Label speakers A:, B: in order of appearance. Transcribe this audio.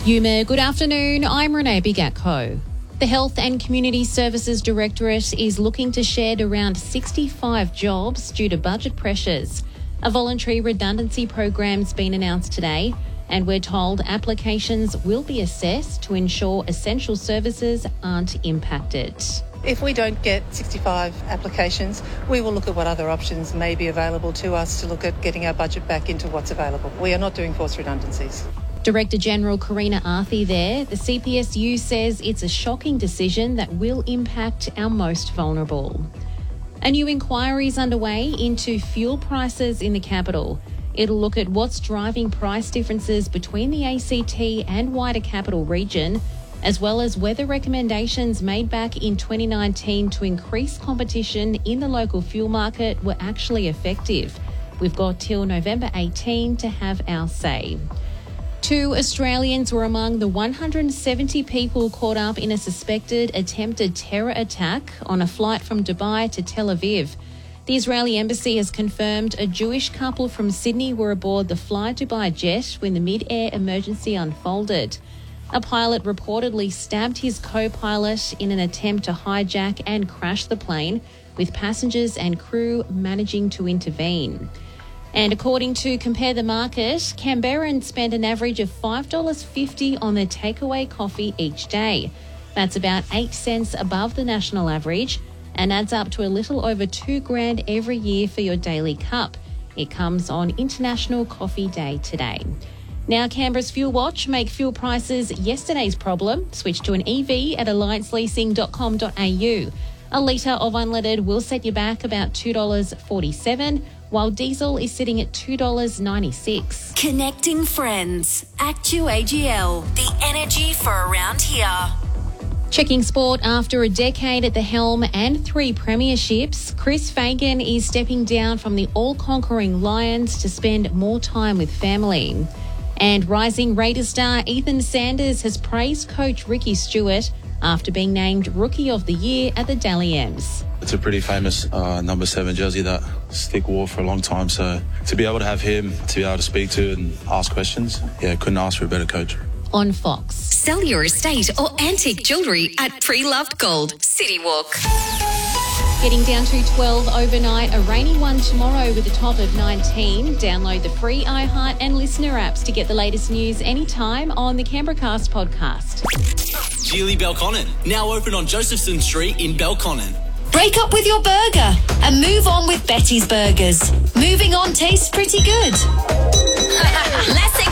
A: Yuma, good afternoon. I'm Renee Bigatko. The Health and Community Services Directorate is looking to shed around 65 jobs due to budget pressures. A voluntary redundancy program's been announced today, and we're told applications will be assessed to ensure essential services aren't impacted.
B: If we don't get 65 applications, we will look at what other options may be available to us to look at getting our budget back into what's available. We are not doing forced redundancies.
A: Director General Karina Arthi there. The CPSU says it's a shocking decision that will impact our most vulnerable. A new inquiry is underway into fuel prices in the capital. It'll look at what's driving price differences between the ACT and wider capital region, as well as whether recommendations made back in 2019 to increase competition in the local fuel market were actually effective. We've got till November 18 to have our say. 2 Australians were among the 170 people caught up in a suspected attempted terror attack on a flight from Dubai to Tel Aviv. The Israeli embassy has confirmed a Jewish couple from Sydney were aboard the Fly Dubai jet when the mid-air emergency unfolded. A pilot reportedly stabbed his co-pilot in an attempt to hijack and crash the plane, with passengers and crew managing to intervene. And according to Compare the Market, Canberrans spend an average of $5.50 on their takeaway coffee each day. That's about 8 cents above the national average and adds up to a little over $2,000 every year for your daily cup. It comes on International Coffee Day today. Now, Canberra's Fuel Watch make fuel prices yesterday's problem. Switch to an EV at allianceleasing.com.au. A litre of unleaded will set you back about $2.47, while diesel is sitting at $2.96.
C: Connecting friends. ActuAGL, the energy for around here.
A: Checking sport. After a decade at the helm and 3 premierships, Chris Fagan is stepping down from the all-conquering Lions to spend more time with family. And rising Raiders star Ethan Sanders has praised coach Ricky Stewart after being named Rookie of the Year at the Dally M's.
D: It's a pretty famous number 7 jersey that Stick wore for a long time. So to be able to have him, to be able to speak to and ask questions, couldn't ask for a better coach.
A: On Fox.
C: Sell your estate or antique jewellery at Pre-Loved Gold, City Walk.
A: Getting down to 12 overnight, a rainy one tomorrow with a top of 19. Download the free iHeart and Listener apps to get the latest news anytime on the Canberracast podcast.
E: Geely Belconnen, now open on Josephson Street in Belconnen.
C: Break up with your burger and move on with Betty's Burgers. Moving on tastes pretty good. Less